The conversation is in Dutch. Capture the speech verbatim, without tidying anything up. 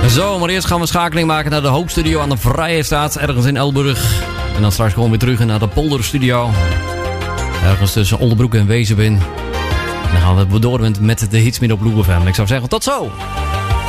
Zo, maar eerst gaan we een schakeling maken naar de Hoopstudio aan de Vrijheidsstraat, ergens in Elburg. En dan straks gewoon weer terug naar de Polderstudio. Ergens tussen Oldebroek en Wezenbin. En dan gaan we door met de hits midden op Loop F M. Ik zou zeggen, tot zo!